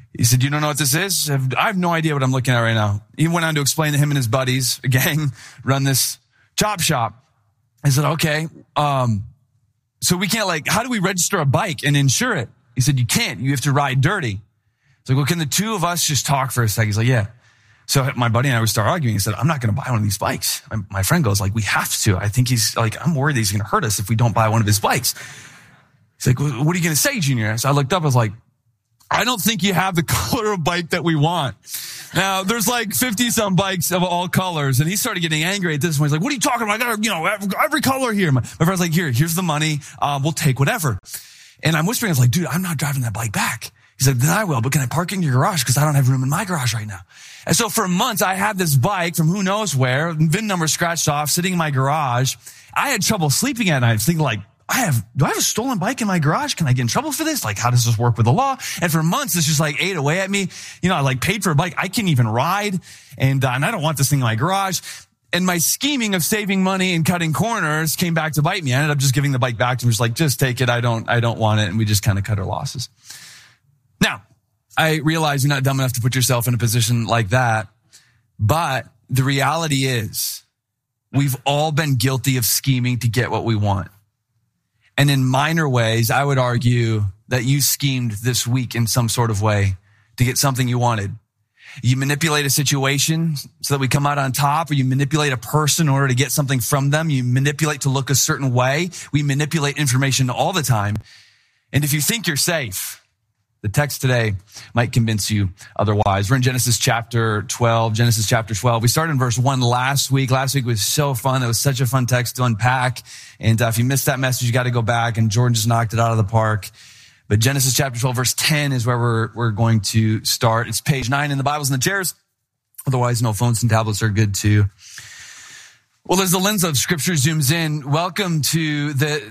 He said, you don't know what this is? I have no idea what I'm looking at right now. He went on to explain to him and his buddies, a gang, run this chop shop. I said, okay, so we can't how do we register a bike and insure it? He said, you can't. You have to ride dirty. It's like, well, can the two of us just talk for a second? He's like, yeah. So my buddy and I would start arguing. He said, I'm not going to buy one of these bikes. My friend goes, we have to. I think he's I'm worried that he's going to hurt us if we don't buy one of his bikes. He's like, well, what are you going to say, Junior? So I looked up. I was like, I don't think you have the color of bike that we want. Now, there's 50-some bikes of all colors. And he started getting angry at this one. He's like, what are you talking about? I got, every color here. My friend's like, here's the money. We'll take whatever. And I'm whispering, I was like, dude, I'm not driving that bike back. He's like, then I will, but can I park in your garage? Because I don't have room in my garage right now. And so for months, I had this bike from who knows where, VIN number scratched off, sitting in my garage. I had trouble sleeping at night, thinking do I have a stolen bike in my garage? Can I get in trouble for this? How does this work with the law? And for months, this just ate away at me. I paid for a bike I can't even ride. And I don't want this thing in my garage. And my scheming of saving money and cutting corners came back to bite me. I ended up just giving the bike back to him. Just take it. I don't want it. And we just kind of cut our losses. Now, I realize you're not dumb enough to put yourself in a position like that. But the reality is we've all been guilty of scheming to get what we want. And in minor ways, I would argue that you schemed this week in some sort of way to get something you wanted. You manipulate a situation so that we come out on top, or you manipulate a person in order to get something from them. You manipulate to look a certain way. We manipulate information all the time. And if you think you're safe, the text today might convince you otherwise. We're in Genesis chapter 12. We started in verse 1 last week. Last week was so fun. It was such a fun text to unpack. And if you missed that message, you got to go back. And Jordan just knocked it out of the park. But Genesis chapter 12, verse 10 is where we're going to start. It's page 9 in the Bibles and the chairs. Otherwise, no phones and tablets are good too. Well, as the lens of Scripture zooms in, welcome to the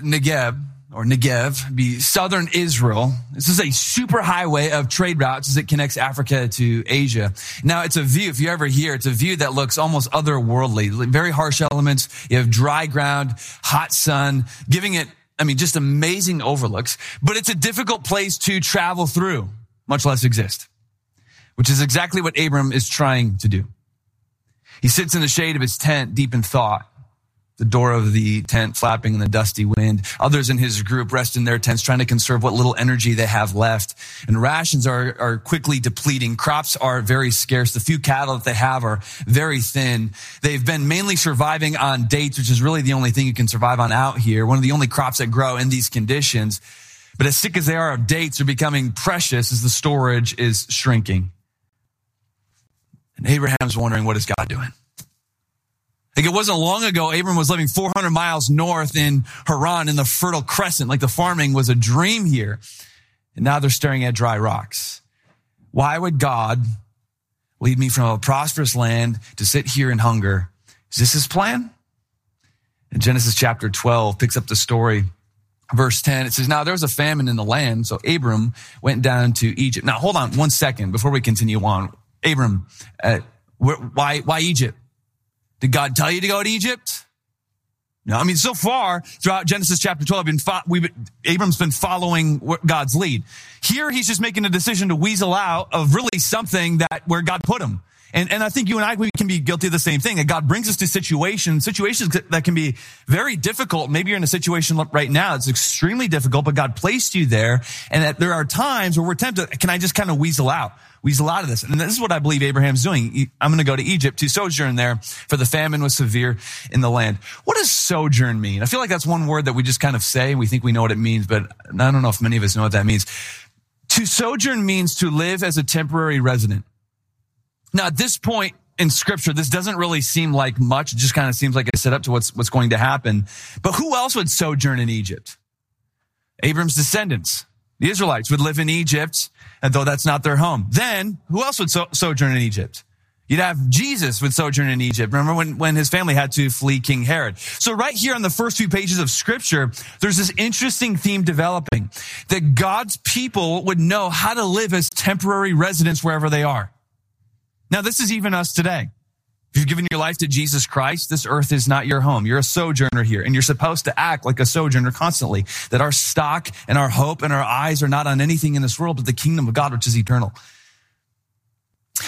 Negev, be southern Israel. This is a super highway of trade routes as it connects Africa to Asia. Now, it's a view, if you're ever here, it's a view that looks almost otherworldly. Very harsh elements. You have dry ground, hot sun, giving it, just amazing overlooks. But it's a difficult place to travel through, much less exist, which is exactly what Abram is trying to do. He sits in the shade of his tent, deep in thought. The door of the tent flapping in the dusty wind. Others in his group rest in their tents, trying to conserve what little energy they have left. And rations are quickly depleting. Crops are very scarce. The few cattle that they have are very thin. They've been mainly surviving on dates, which is really the only thing you can survive on out here. One of the only crops that grow in these conditions. But as sick as they are of dates, they're becoming precious as the storage is shrinking. And Abraham's wondering, what is God doing? It wasn't long ago, Abram was living 400 miles north in Haran in the Fertile Crescent. The farming was a dream here. And now they're staring at dry rocks. Why would God lead me from a prosperous land to sit here in hunger? Is this his plan? And Genesis chapter 12 picks up the story. Verse 10, it says, now there was a famine in the land, so Abram went down to Egypt. Now, hold on 1 second before we continue on. Abram, why Egypt? Did God tell you to go to Egypt? No, so far throughout Genesis chapter 12, Abram's been following God's lead. Here, he's just making a decision to weasel out of really something where God put him. And I think you and I, we can be guilty of the same thing. That God brings us to situations that can be very difficult. Maybe you're in a situation right now that's extremely difficult, but God placed you there. And that there are times where we're tempted, can I just kind of weasel out of this? And this is what I believe Abraham's doing. I'm going to go to Egypt to sojourn there, for the famine was severe in the land. What does sojourn mean? I feel like that's one word that we just kind of say and we think we know what it means, but I don't know if many of us know what that means. To sojourn means to live as a temporary resident. Now, at this point in Scripture, this doesn't really seem like much. It just kind of seems like a setup to what's going to happen. But who else would sojourn in Egypt? Abram's descendants. The Israelites would live in Egypt, and though that's not their home. Then, who else would sojourn in Egypt? You'd have Jesus would sojourn in Egypt. Remember when his family had to flee King Herod. So right here on the first few pages of Scripture, there's this interesting theme developing, that God's people would know how to live as temporary residents wherever they are. Now, this is even us today. If you've given your life to Jesus Christ, this earth is not your home. You're a sojourner here, and you're supposed to act like a sojourner constantly, that our stock and our hope and our eyes are not on anything in this world, but the kingdom of God, which is eternal.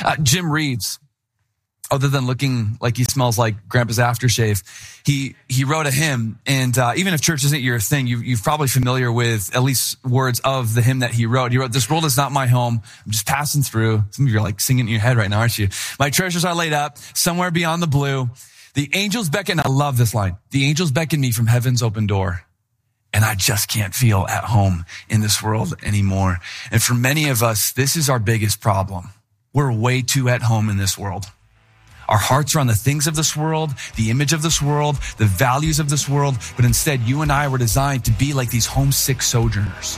Jim Reeves, other than looking like he smells like Grandpa's aftershave, he wrote a hymn. And even if church isn't your thing, you're probably familiar with at least words of the hymn that he wrote. He wrote, "This world is not my home. I'm just passing through." Some of you are like singing in your head right now, aren't you? "My treasures are laid up somewhere beyond the blue. The angels beckon," I love this line, "the angels beckon me from heaven's open door. And I just can't feel at home in this world anymore." And for many of us, this is our biggest problem. We're way too at home in this world. Our hearts are on the things of this world, the image of this world, the values of this world. But instead, you and I were designed to be like these homesick sojourners.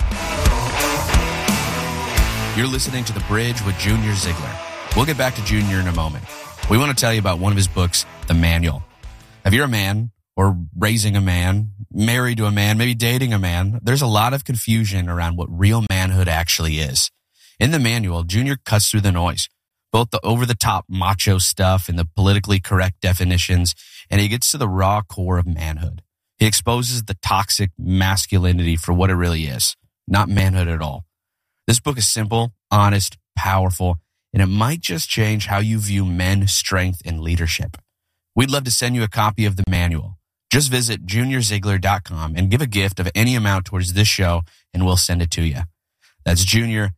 You're listening to The Bridge with Junior Ziegler. We'll get back to Junior in a moment. We want to tell you about one of his books, The Manual. If you're a man or raising a man, married to a man, maybe dating a man, there's a lot of confusion around what real manhood actually is. In The Manual, Junior cuts through the noise, both the over-the-top macho stuff and the politically correct definitions, and he gets to the raw core of manhood. He exposes the toxic masculinity for what it really is, not manhood at all. This book is simple, honest, powerful, and it might just change how you view men, strength, and leadership. We'd love to send you a copy of The Manual. Just visit juniorziegler.com and give a gift of any amount towards this show, and we'll send it to you. That's Junior,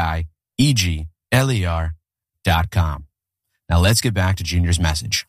ZIEGLER.com. Now let's get back to Junior's message.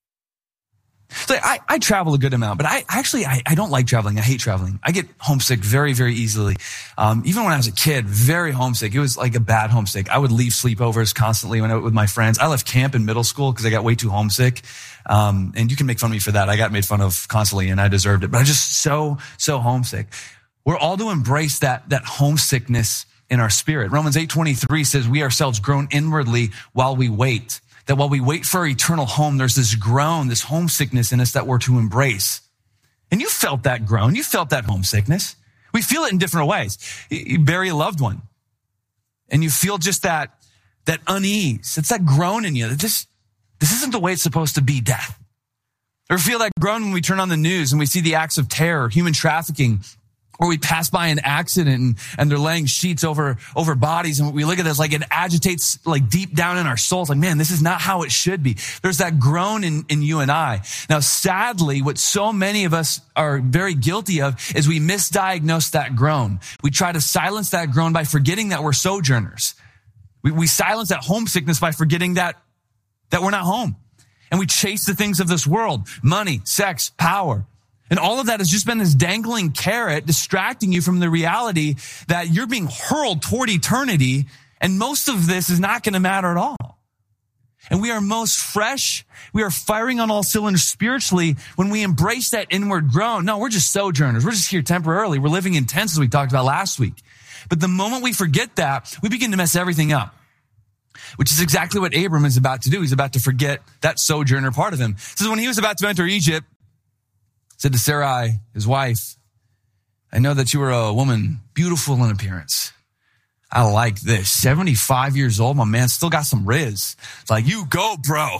So I travel a good amount, but I don't like traveling. I hate traveling. I get homesick very, very easily. Even when I was a kid, very homesick. It was like a bad homesick. I would leave sleepovers constantly when I was with my friends. I left camp in middle school because I got way too homesick. And you can make fun of me for that. I got made fun of constantly and I deserved it, but I was just so homesick. We're all to embrace that homesickness in our spirit. Romans 8:23 says, "We ourselves groan inwardly while we wait." That while we wait for our eternal home, there's this groan, this homesickness in us that we're to embrace. And you felt that groan. You felt that homesickness. We feel it in different ways. You bury a loved one and you feel just that unease. It's that groan in you. This isn't the way it's supposed to be, death. Or feel that groan when we turn on the news and we see the acts of terror, human trafficking, or we pass by an accident and they're laying sheets over bodies, and we look at this like it agitates like deep down in our souls. Like, man, this is not how it should be. There's that groan in you and I. Now, sadly, what so many of us are very guilty of is we misdiagnose that groan. We try to silence that groan by forgetting that we're sojourners. We silence that homesickness by forgetting that we're not home. And we chase the things of this world, money, sex, power. And all of that has just been this dangling carrot distracting you from the reality that you're being hurled toward eternity, and most of this is not going to matter at all. And we are most fresh. We are firing on all cylinders spiritually when we embrace that inward groan. No, we're just sojourners. We're just here temporarily. We're living in tents, as we talked about last week. But the moment we forget that, we begin to mess everything up, which is exactly what Abram is about to do. He's about to forget that sojourner part of him. It says when he was about to enter Egypt, said to Sarai, his wife, "I know that you are a woman beautiful in appearance." I like this. 75 years old, my man still got some riz. It's like, you go, bro.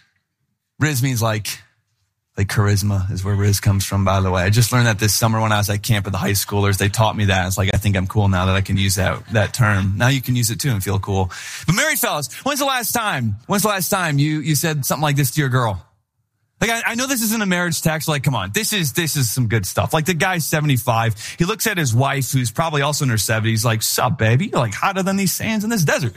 Riz means like charisma is where riz comes from, by the way. I just learned that this summer when I was at camp with the high schoolers. They taught me that. It's like, I think I'm cool now that I can use that term. Now you can use it too and feel cool. But married fellas, when's the last time you said something like this to your girl? Like, I know this isn't a marriage text. Like, come on, this is some good stuff. Like, the guy's 75. He looks at his wife, who's probably also in her 70s, like, "Sup, baby? You're like hotter than these sands in this desert."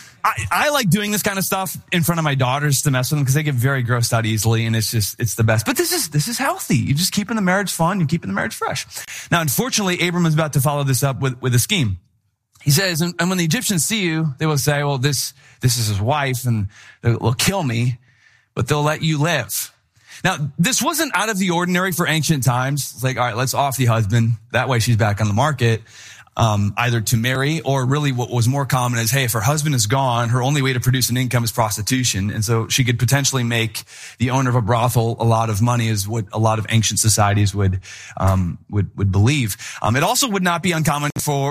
I like doing this kind of stuff in front of my daughters to mess with them because they get very grossed out easily, and it's the best. But this is healthy. You're just keeping the marriage fun. You're keeping the marriage fresh. Now, unfortunately, Abram is about to follow this up with a scheme. He says, and when the Egyptians see you, they will say, "Well, this is his wife, and they will kill me, but they'll let you live." Now, this wasn't out of the ordinary for ancient times. It's like, all right, let's off the husband. That way she's back on the market, either to marry, or really what was more common is, hey, if her husband is gone, her only way to produce an income is prostitution. And so she could potentially make the owner of a brothel a lot of money, is what a lot of ancient societies would believe. It also would not be uncommon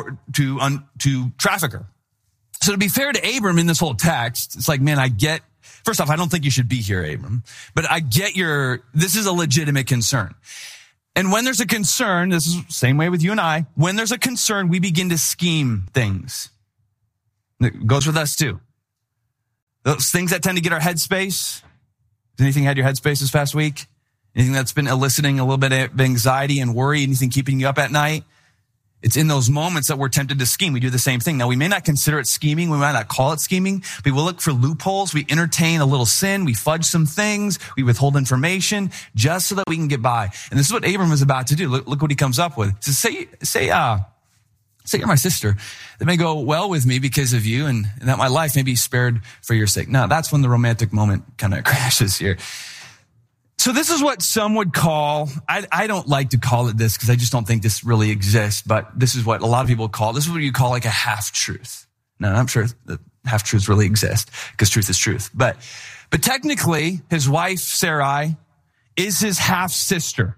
to traffic her. So to be fair to Abram in this whole text, it's like, man, first off, I don't think you should be here, Abram, but I get this is a legitimate concern. And when there's a concern, this is the same way with you and I, when there's a concern, we begin to scheme things. It goes with us too. Those things that tend to get our headspace. Has anything had your headspace this past week? Anything that's been eliciting a little bit of anxiety and worry? Anything keeping you up at night? It's in those moments that we're tempted to scheme. We do the same thing. Now, we may not consider it scheming. We might not call it scheming, but we'll look for loopholes. We entertain a little sin. We fudge some things. We withhold information just so that we can get by. And this is what Abram is about to do. Look what he comes up with. He says, say you're my sister. That may go well with me because of you and that my life may be spared for your sake. Now, that's when the romantic moment kind of crashes here. So this is what some would call, I don't like to call it this because I just don't think this really exists, but this is what a lot of people call, this is what you call like a half-truth. Now, I'm sure that half-truths really exist because truth is truth. But technically, his wife, Sarai, is his half-sister.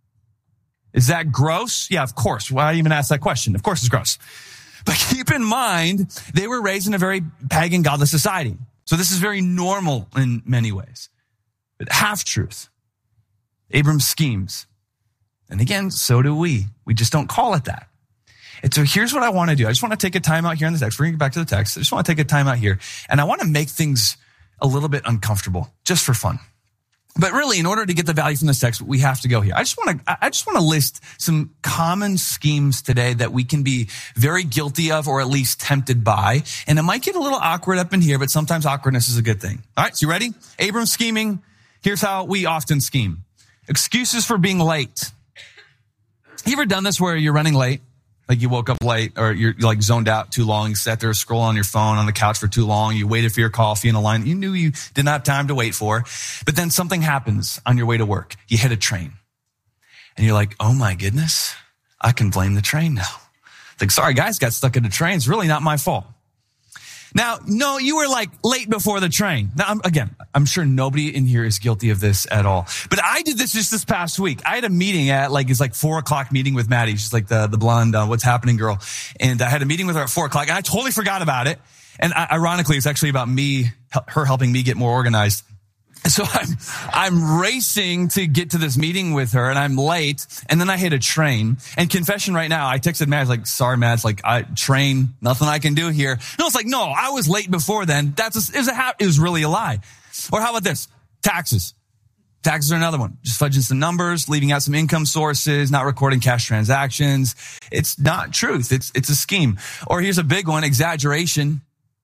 Is that gross? Yeah, of course. Why even ask that question? Of course it's gross. But keep in mind, they were raised in a very pagan, godless society. So this is very normal in many ways. But half-truth. Abram schemes. And again, so do we. We just don't call it that. And so here's what I want to do. I just want to take a time out here in the text. We're going to get back to the text. I just want to take a time out here. And I want to make things a little bit uncomfortable, just for fun. But really, in order to get the value from this text, we have to go here. I just want to list some common schemes today that we can be very guilty of or at least tempted by. And it might get a little awkward up in here, but sometimes awkwardness is a good thing. All right, so you ready? Abram scheming. Here's how we often scheme. Excuses for being late. You ever done this where you're running late? Like you woke up late or you're like zoned out too long. You sat there scrolling on your phone on the couch for too long. You waited for your coffee in a line that you knew you did not have time to wait for. But then something happens on your way to work. You hit a train. And you're like, oh my goodness, I can blame the train now. Like, sorry guys, got stuck in a train. It's really not my fault. Now, no, you were like late before the train. Now, I'm sure nobody in here is guilty of this at all. But I did this just this past week. I had a meeting at it's 4:00 meeting with Maddie. She's like the blonde, what's happening girl. And I had a meeting with her at 4:00 and I totally forgot about it. And ironically, it's actually about her helping me get more organized. So I'm racing to get to this meeting with her and I'm late and then I hit a train. And confession right now, I texted Mads sorry Mads, train, nothing I can do here. No, it's no, I was late before then. It was really a lie. Or how about this? Taxes. Taxes are another one. Just fudging some numbers, leaving out some income sources, not recording cash transactions. It's not truth. It's a scheme. Or here's a big one, exaggeration.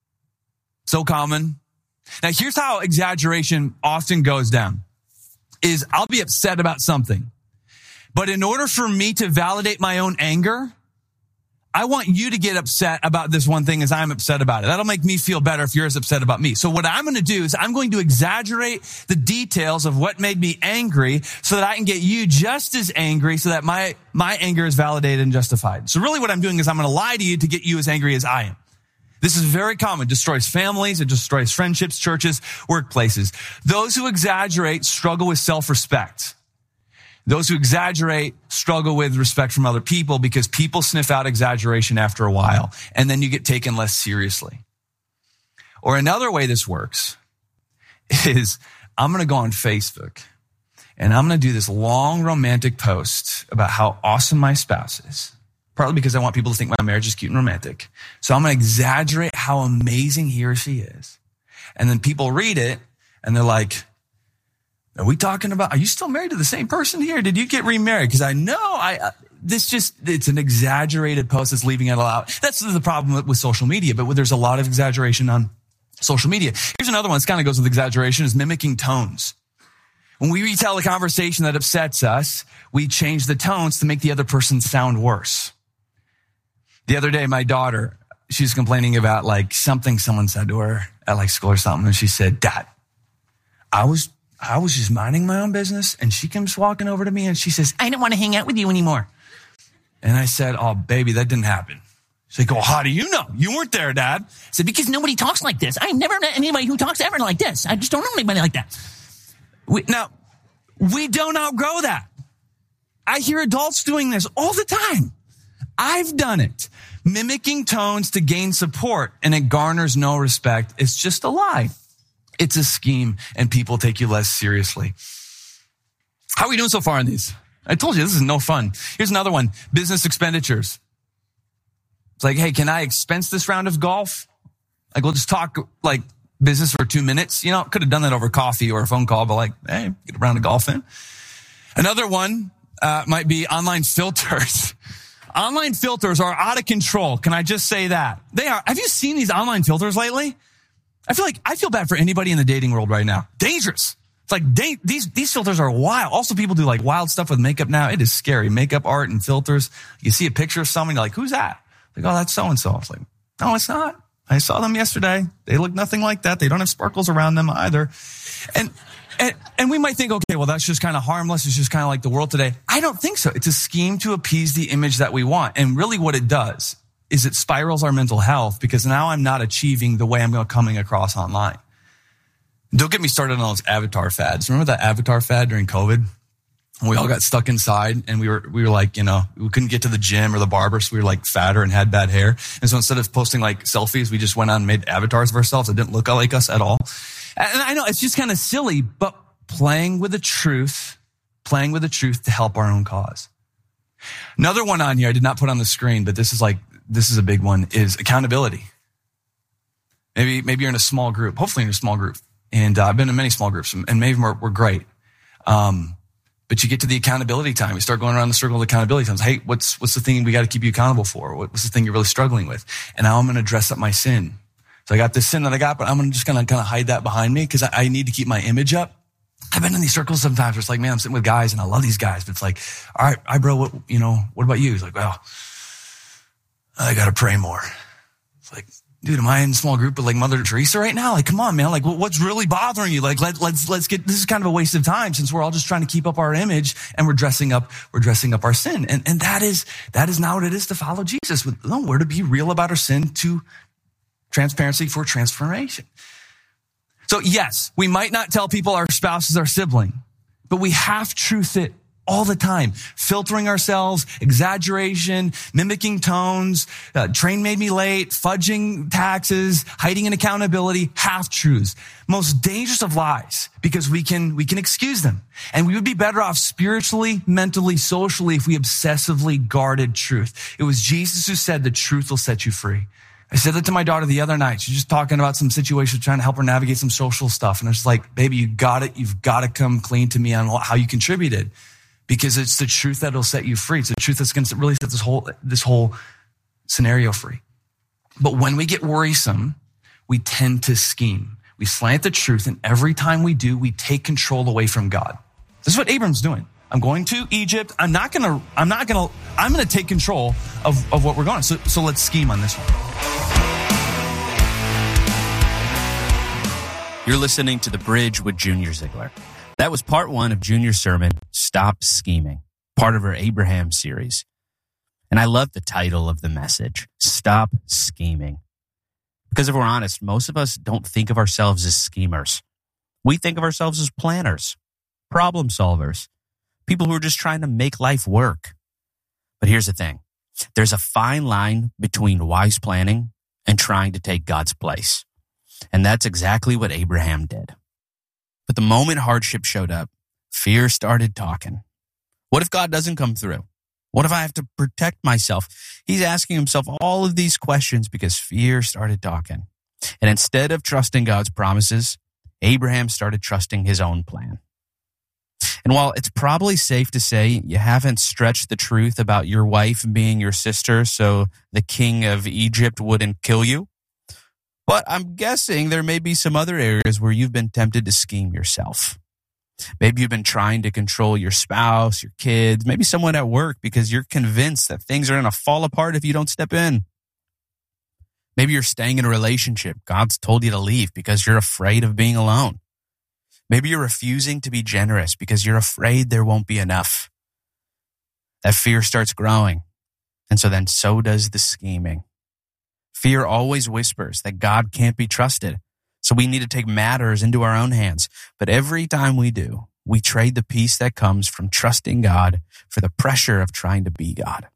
So common. Now, here's how exaggeration often goes down, is I'll be upset about something. But in order for me to validate my own anger, I want you to get upset about this one thing as I'm upset about it. That'll make me feel better if you're as upset about me. So what I'm going to do is I'm going to exaggerate the details of what made me angry so that I can get you just as angry so that my anger is validated and justified. So really what I'm doing is I'm going to lie to you to get you as angry as I am. This is very common. It destroys families. It destroys friendships, churches, workplaces. Those who exaggerate struggle with self-respect. Those who exaggerate struggle with respect from other people because people sniff out exaggeration after a while, and then you get taken less seriously. Or another way this works is I'm going to go on Facebook, and I'm going to do this long romantic post about how awesome my spouse is. Partly because I want people to think my marriage is cute and romantic. So I'm going to exaggerate how amazing he or she is. And then people read it and they're like, are you still married to the same person here? Did you get remarried? Because I know it's an exaggerated post that's leaving it all out. That's the problem with social media, but there's a lot of exaggeration on social media. Here's another one that kind of goes with exaggeration is mimicking tones. When we retell a conversation that upsets us, we change the tones to make the other person sound worse. The other day, my daughter, she was complaining about something someone said to her at school or something. And she said, Dad, I was just minding my own business. And she comes walking over to me and she says, I don't want to hang out with you anymore. And I said, oh, baby, that didn't happen. She's like, oh, how do you know? You weren't there, Dad. I said, because nobody talks like this. I've never met anybody who talks ever like this. I just don't know anybody like that. We don't outgrow that. I hear adults doing this all the time. I've done it. Mimicking tones to gain support, and it garners no respect. It's just a lie. It's a scheme, and people take you less seriously. How are we doing so far on these? I told you, this is no fun. Here's another one. Business expenditures. It's hey, can I expense this round of golf? We'll just talk business for 2 minutes. Could have done that over coffee or a phone call, but hey, get a round of golf in. Another one might be online filters. Online filters are out of control. Can I just say that? They are. Have you seen these online filters lately? I feel bad for anybody in the dating world right now. Dangerous. It's these filters are wild. Also, people do wild stuff with makeup now. It is scary. Makeup art and filters. You see a picture of someone, you're like, who's that? Oh, that's so-and-so. It's no, it's not. I saw them yesterday. They look nothing like that. They don't have sparkles around them either. And we might think, okay, well, that's just kind of harmless. It's just kind of like the world today. I don't think so. It's a scheme to appease the image that we want. And really what it does is it spirals our mental health, because now I'm not achieving the way I'm coming across online. Don't get me started on those avatar fads. Remember that avatar fad during COVID? And we all got stuck inside, and we were we couldn't get to the gym or the barber, so we were fatter and had bad hair. And so instead of posting selfies, we just went on and made avatars of ourselves that didn't look like us at all. And I know it's just kind of silly, but playing with the truth to help our own cause. Another one on here I did not put on the screen, but this is a big one, is accountability. Maybe you're in a small group. Hopefully you're in a small group. And I've been in many small groups, and many of them were great. But you get to the accountability time. You start going around the circle of accountability times. Hey, what's the thing we got to keep you accountable for? What's the thing you're really struggling with? And now I'm going to dress up my sin. So I got this sin that I got, but I'm just going to kind of hide that behind me because I need to keep my image up. I've been in these circles sometimes where it's man, I'm sitting with guys and I love these guys, but it's all right, bro, what about you? He's well, I got to pray more. It's dude, am I in a small group with Mother Teresa right now? Come on, man. What's really bothering you? Let's get, this is kind of a waste of time since we're all just trying to keep up our image and we're dressing up our sin. And that is not what it is to follow Jesus. No, we're to be real about our sin, to transparency for transformation. So yes, we might not tell people our spouse is our sibling, but we half truth it all the time, filtering ourselves, exaggeration, mimicking tones, train made me late, fudging taxes, hiding in accountability, half truths. Most dangerous of lies, because we can excuse them. And we would be better off spiritually, mentally, socially if we obsessively guarded truth. It was Jesus who said the truth will set you free. I said that to my daughter the other night. She's just talking about some situation, trying to help her navigate some social stuff. And I was baby, you've got to come clean to me on how you contributed. Because it's the truth that'll set you free. It's the truth that's going to really set this whole scenario free. But when we get worrisome, we tend to scheme. We slant the truth, and every time we do, we take control away from God. This is what Abram's doing. I'm going to Egypt. I'm going to take control of what we're going. So let's scheme on this one. You're listening to The Bridge with Junior Ziegler. That was part one of Junior's sermon, Stop Scheming, part of our Abraham series. And I love the title of the message, Stop Scheming. Because if we're honest, most of us don't think of ourselves as schemers. We think of ourselves as planners, problem solvers, people who are just trying to make life work. But here's the thing. There's a fine line between wise planning and trying to take God's place. And that's exactly what Abraham did. But the moment hardship showed up, fear started talking. What if God doesn't come through? What if I have to protect myself? He's asking himself all of these questions because fear started talking. And instead of trusting God's promises, Abraham started trusting his own plan. And while it's probably safe to say you haven't stretched the truth about your wife being your sister so the king of Egypt wouldn't kill you, but I'm guessing there may be some other areas where you've been tempted to scheme yourself. Maybe you've been trying to control your spouse, your kids, maybe someone at work because you're convinced that things are going to fall apart if you don't step in. Maybe you're staying in a relationship God's told you to leave because you're afraid of being alone. Maybe you're refusing to be generous because you're afraid there won't be enough. That fear starts growing, and so does the scheming. Fear always whispers that God can't be trusted, so we need to take matters into our own hands. But every time we do, we trade the peace that comes from trusting God for the pressure of trying to be God.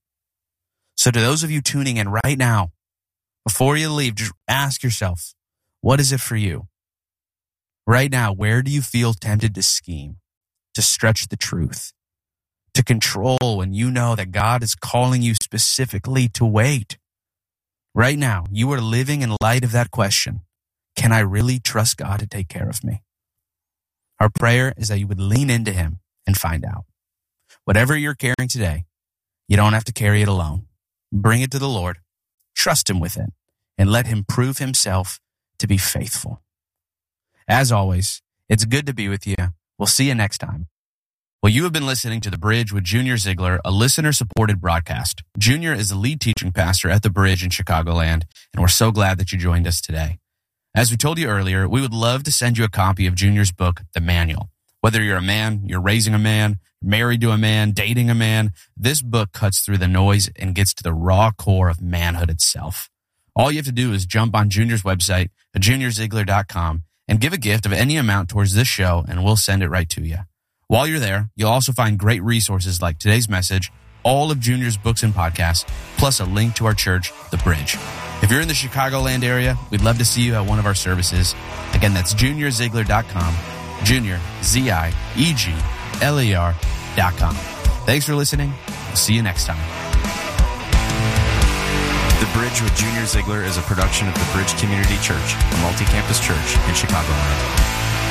So to those of you tuning in right now, before you leave, just ask yourself, what is it for you? Right now, where do you feel tempted to scheme, to stretch the truth, to control when you know that God is calling you specifically to wait? Right now, you are living in light of that question. Can I really trust God to take care of me? Our prayer is that you would lean into him and find out. Whatever you're carrying today, you don't have to carry it alone. Bring it to the Lord, trust him with it, and let him prove himself to be faithful. As always, it's good to be with you. We'll see you next time. Well, you have been listening to The Bridge with Junior Ziegler, a listener-supported broadcast. Junior is the lead teaching pastor at The Bridge in Chicagoland, and we're so glad that you joined us today. As we told you earlier, we would love to send you a copy of Junior's book, The Manual. Whether you're a man, you're raising a man, married to a man, dating a man, this book cuts through the noise and gets to the raw core of manhood itself. All you have to do is jump on Junior's website, juniorziegler.com, and give a gift of any amount towards this show, and we'll send it right to you. While you're there, you'll also find great resources like today's message, all of Junior's books and podcasts, plus a link to our church, The Bridge. If you're in the Chicagoland area, we'd love to see you at one of our services. Again, that's juniorziegler.com, Junior, ZIEGLER.com. Thanks for listening. We'll see you next time. The Bridge with Junior Ziegler is a production of The Bridge Community Church, a multi-campus church in Chicagoland.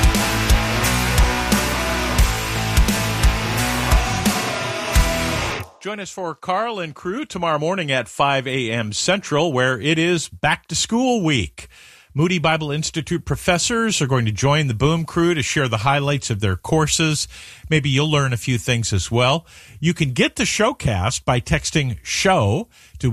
Join us for Carl and crew tomorrow morning at 5 a.m. Central, where it is back to school week. Moody Bible Institute professors are going to join the Boom crew to share the highlights of their courses. Maybe you'll learn a few things as well. You can get the showcast by texting SHOW to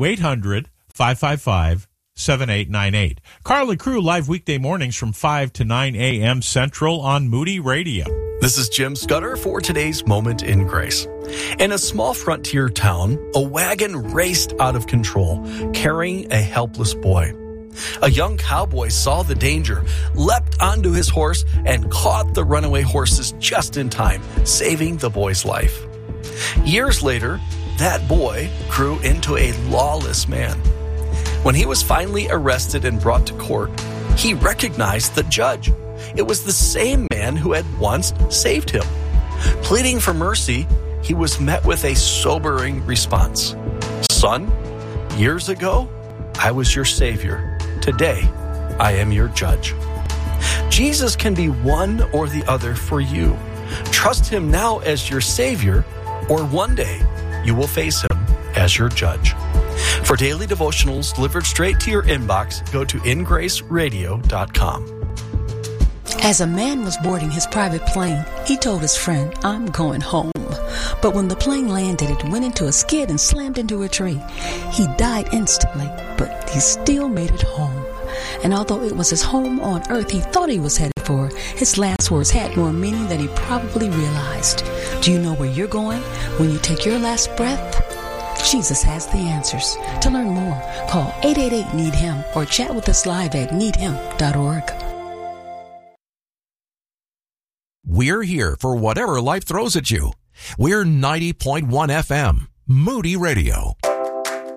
800-555-7898. Carl and crew live weekday mornings from 5 to 9 a.m. Central on Moody Radio. This is Jim Scudder for today's Moment in Grace. In a small frontier town, a wagon raced out of control, carrying a helpless boy. A young cowboy saw the danger, leapt onto his horse, and caught the runaway horses just in time, saving the boy's life. Years later, that boy grew into a lawless man. When he was finally arrested and brought to court, he recognized the judge. It was the same man who had once saved him. Pleading for mercy, he was met with a sobering response. Son, years ago, I was your savior. Today, I am your judge. Jesus can be one or the other for you. Trust him now as your savior, or one day you will face him as your judge. For daily devotionals delivered straight to your inbox, go to ingraceradio.com. As a man was boarding his private plane, he told his friend, "I'm going home." But when the plane landed, it went into a skid and slammed into a tree. He died instantly, but he still made it home. And although it was his home on earth he thought he was headed for, his last words had more meaning than he probably realized. Do you know where you're going when you take your last breath? Jesus has the answers. To learn more, call 888-NEED-HIM or chat with us live at needhim.org. We're here for whatever life throws at you. We're 90.1 FM, Moody Radio.